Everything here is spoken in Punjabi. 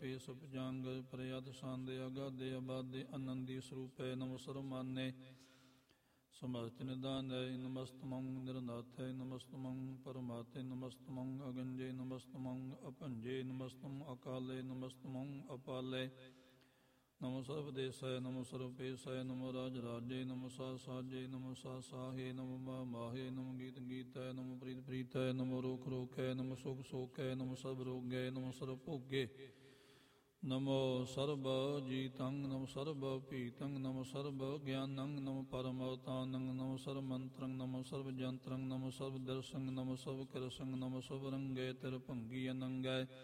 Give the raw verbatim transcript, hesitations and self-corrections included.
ਪੇਸ ਭੁਜੰਗ ਪ੍ਰਯਤ ਸੰਦੇ ਅਗਾਦੇ ਅਬਾਦੇ ਆਨੰਦੀ ਸਰੂਪੈ ਨਮੋ ਸਰਮਾਨੇ ਸਮਸਤ ਨਿਦਾਨੈ ਨਮਸਤਮੰ ਨਿਰਨਾਥੈ ਨਮਸਤਮੰ ਪਰਮਾਤੇ ਨਮਸਤਮੰ ਅਗੰਜੇ ਨਮਸਤਮੰ ਅਭੰਜੇ ਨਮਸਤਮੰ ਅਕਾਲੇ ਨਮਸਤਮੰ ਅਪਾਲੇ ਨਮੋ ਸਰਬਦੇਸੈ ਨਮੋ ਸਰਵਪੇਸੈ ਨਮੋ ਰਾਜ ਰਾਜੇ ਨਮੋ ਸਾ ਸਾਜੇ ਨਮੋ ਸਾ ਸਾਹੇ ਨਮੋ ਮਾ ਮਾਹੇ ਨਮੋ ਗੀਤ ਗੀਤੈ ਨਮੋ ਪ੍ਰੀਤ ਪ੍ਰੀਤੈ ਨਮੋ ਰੋਖ ਰੋਖੈ ਨਮੋ ਸੁਖ ਸੋਖੈ ਨਮੋ ਸਰਬ ਰੋਗੈ ਨਮੋ ਸਰਬ ਭੋਗੇ ਨਮੋ ਸਰਬ ਜੀਤੰ ਨਮੋ ਸਰਬ ਪੀਤੰ ਨਮੋ ਸਰਬ ਗਿਆਨੰ ਨਮੋ ਪਰਮਵਤਾਨੰ ਨਮੋ ਸਰਬ ਮੰਤਰੰ ਨਮੋ ਸਰਬ ਜੰਤਰੰ ਨਮੋ ਸਰਬ ਦਰਸੰ ਨਮੋ ਸਰਬ ਕਰਸੰ ਨਮੋ ਸਰਬ ਰੰਗੇ ਤਿਰ ਭੰਗੀ ਅਨੰਗੈ